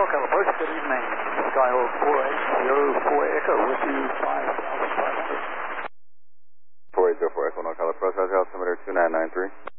North California, good evening. Skyhawk 4804 Echo with you 5,500. 4804 Echo North California, altimeter 2993.